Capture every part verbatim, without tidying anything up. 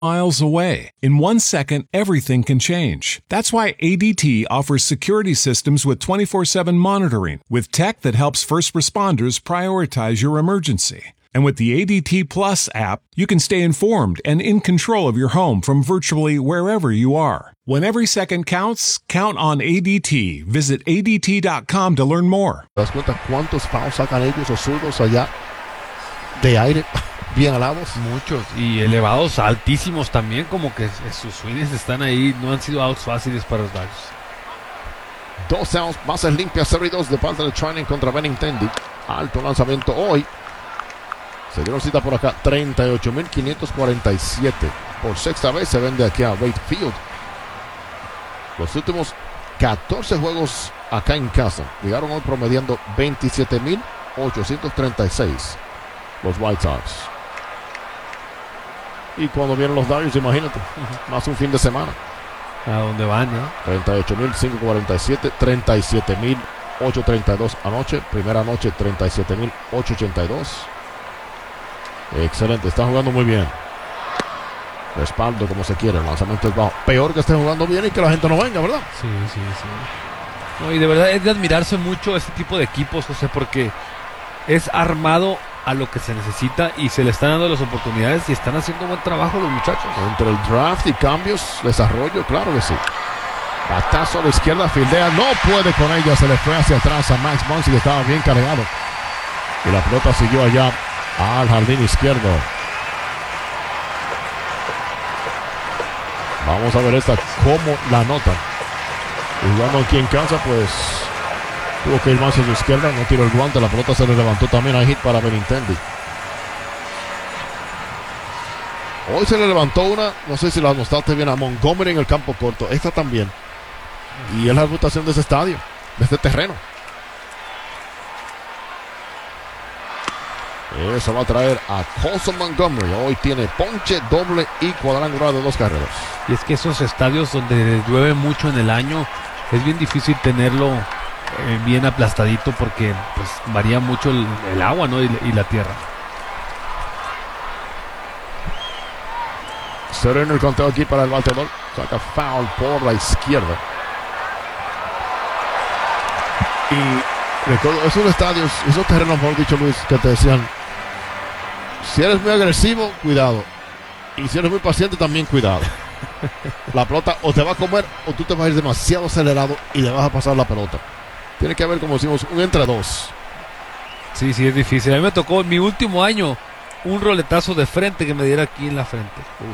miles away. In one second, everything can change. That's why A D T offers security systems with twenty-four seven monitoring, with tech that helps first responders prioritize your emergency. And with the A D T Plus app, you can stay informed and in control of your home from virtually wherever you are. When every second counts, count on A D T. Visit A D T dot com to learn more. ¿Te das cuenta cuántos fouls sacan ellos o zurdos allá de aire? Bien alados. Muchos. Y elevados, altísimos también, como que sus swings están ahí. No han sido outs fáciles para los Dodgers. Dos outs, bases limpias, cero y dos de parte de Training contra Benintendi. Alto lanzamiento hoy. Se dieron cita por acá, treinta y ocho mil quinientos cuarenta y siete. Por sexta vez se vende aquí a Wright Field. Los últimos catorce juegos acá en casa llegaron hoy promediando veintisiete mil ochocientos treinta y seis. Los White Sox. Y cuando vienen los Dodgers, imagínate, más un fin de semana. ¿A dónde van, no? treinta y ocho mil quinientos cuarenta y siete, treinta y siete mil ochocientos treinta y dos anoche. Primera noche, treinta y siete mil ochocientos ochenta y dos. Excelente, está jugando muy bien. Respaldo como se quiere, el lanzamiento es bajo. Peor que esté jugando bien y que la gente no venga, ¿verdad? Sí, sí, sí. No, y de verdad es de admirarse mucho este tipo de equipos, José, porque es armado a lo que se necesita y se le están dando las oportunidades y están haciendo un buen trabajo los muchachos. Entre el draft y cambios, desarrollo, claro que sí. Batazo a la izquierda, fildea, no puede con ella, se le fue hacia atrás a Max Muncy, que estaba bien cargado. Y la pelota siguió allá al jardín izquierdo. Vamos a ver esta, cómo la notan. Y jugando aquí en casa, pues tuvo que ir más a su izquierda, no tiró el guante, la pelota se le levantó también a hit para Benintendi. Hoy se le levantó una, no sé si la notaste bien, a Montgomery en el campo corto, esta también. Y es la reputación de ese estadio, de este terreno. Eso va a traer a Colson Montgomery. Hoy tiene ponche, doble y cuadrangular de dos carreras. Y es que esos estadios donde llueve mucho en el año, es bien difícil tenerlo eh, bien aplastadito porque pues varía mucho el, el agua, ¿no? y, y la tierra. Sereno el conteo aquí para el bateador. Saca foul por la izquierda. Y recuerdo esos estadios, esos terrenos, mejor dicho, Luis, que te decían, si eres muy agresivo, cuidado. Y si eres muy paciente, también cuidado. La pelota o te va a comer o tú te vas a ir demasiado acelerado y le vas a pasar la pelota. Tiene que haber, como decimos, un entre dos. Sí, sí, es difícil. A mí me tocó en mi último año un roletazo de frente que me diera aquí en la frente. Uf.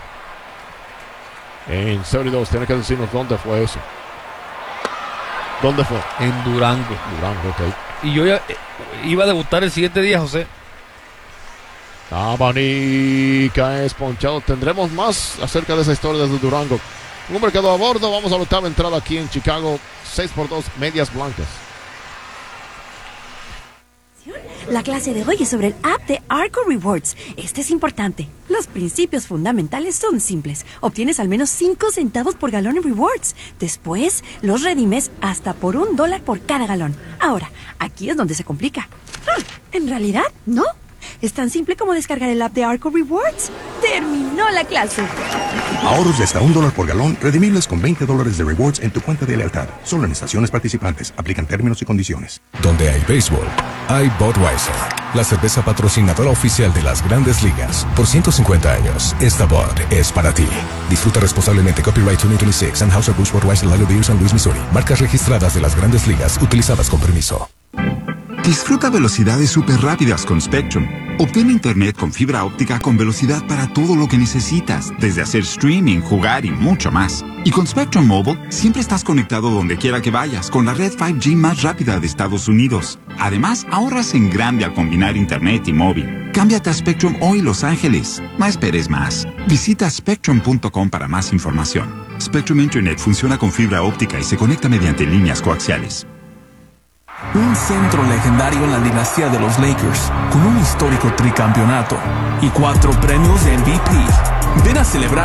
En cero y dos, tiene que decirnos dónde fue eso. ¿Dónde fue? En Durango. Durango, ok. Y yo ya eh, iba a debutar el siguiente día, José. Abanica es ponchado. Tendremos más acerca de esa historia desde Durango. Un hombre quedó a bordo. Vamos a la octava entrada aquí en Chicago. seis por dos, medias blancas. La clase de hoy es sobre el app de Arco Rewards. Este es importante. Los principios fundamentales son simples. Obtienes al menos cinco centavos por galón en rewards. Después, los redimes hasta por un dólar por cada galón. Ahora, aquí es donde se complica. Ah, en realidad, no. Es tan simple como descargar el app de Arco Rewards. ¡Terminó la clase! Ahorros de hasta un dólar por galón, redimibles con veinte dólares de rewards en tu cuenta de lealtad. Solo en estaciones participantes. Aplican términos y condiciones. Donde hay béisbol, hay Budweiser, la cerveza patrocinadora oficial de las Grandes Ligas. Por ciento cincuenta años, esta Bud es para ti. Disfruta responsablemente. Copyright dos mil veintiséis. Anheuser-Busch Budweiser Lager Beer San Luis, Missouri. Marcas registradas de las Grandes Ligas, utilizadas con permiso. Disfruta velocidades súper rápidas con Spectrum. Obtén internet con fibra óptica con velocidad para todo lo que necesitas, desde hacer streaming, jugar y mucho más. Y con Spectrum Mobile, siempre estás conectado donde quiera que vayas con la red cinco G más rápida de Estados Unidos. Además, ahorras en grande al combinar internet y móvil. Cámbiate a Spectrum hoy, Los Ángeles. No esperes más. Visita spectrum punto com para más información. Spectrum Internet funciona con fibra óptica y se conecta mediante líneas coaxiales. Un centro legendario en la dinastía de los Lakers, con un histórico tricampeonato y cuatro premios de M V P. Ven a celebrar